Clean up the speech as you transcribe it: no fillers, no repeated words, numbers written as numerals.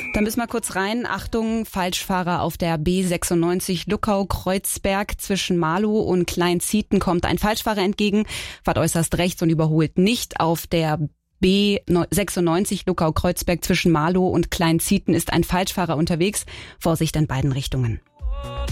Dann müssen wir kurz rein. Achtung, Falschfahrer auf der B96 Luckau-Kreuzberg zwischen Marlow und Kleinzieten kommt ein Falschfahrer entgegen, fährt äußerst rechts und überholt nicht. Auf der B96 Luckau-Kreuzberg zwischen Marlow und Kleinzieten ist ein Falschfahrer unterwegs. Vorsicht in beiden Richtungen.